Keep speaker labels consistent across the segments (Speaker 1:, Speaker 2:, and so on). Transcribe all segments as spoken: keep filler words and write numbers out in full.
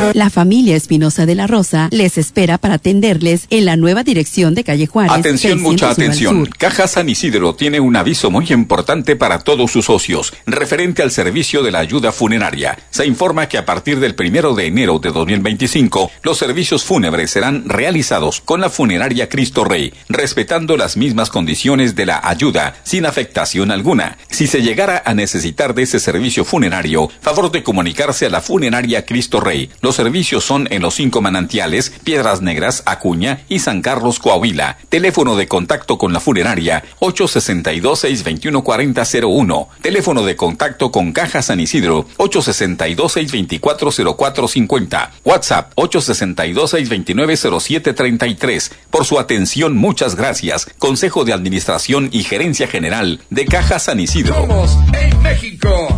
Speaker 1: La familia Espinosa de la Rosa les espera para atenderles en la nueva dirección de calle Juárez.
Speaker 2: Atención, mucha atención. Caja San Isidro tiene un aviso muy importante para todos sus socios, referente al servicio de la ayuda funeraria. Se informa que a partir del primero de enero de dos mil veinticinco, los servicios fúnebres serán realizados con la funeraria Cristo Rey, respetando las mismas condiciones de la ayuda, sin afectación alguna. Si se llegara a necesitar de ese servicio funerario, favor de comunicarse a la funeraria Cristo Rey. Los servicios son en Los Cinco Manantiales, Piedras Negras, Acuña y San Carlos, Coahuila. Teléfono de contacto con la funeraria ocho seis dos, seis dos uno, cuatro cero cero uno. Teléfono de contacto con Caja San Isidro ocho seis dos, seis dos cuatro, cero cuatro cinco cero. WhatsApp ocho seis dos, seis dos nueve, cero siete tres tres. Por su atención, muchas gracias. Consejo de Administración y Gerencia General de Caja San Isidro.
Speaker 3: Somos en México.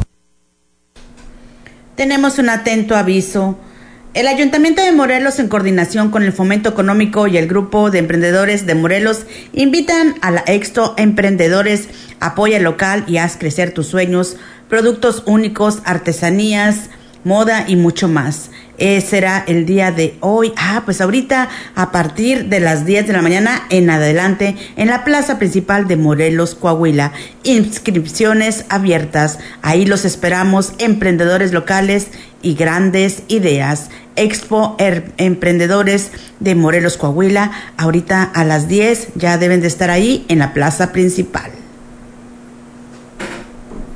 Speaker 4: Tenemos un atento aviso. El Ayuntamiento de Morelos, en coordinación con el Fomento Económico y el Grupo de Emprendedores de Morelos, invitan a la Expo Emprendedores. Apoya el local y haz crecer tus sueños, productos únicos, artesanías, moda y mucho más. Ese será el día de hoy. Ah, pues ahorita a partir de las diez de la mañana en adelante en la plaza principal de Morelos, Coahuila. Inscripciones abiertas. Ahí los esperamos, emprendedores locales y grandes ideas. Expo er- Emprendedores de Morelos, Coahuila. Ahorita a las diez ya deben de estar ahí en la plaza principal.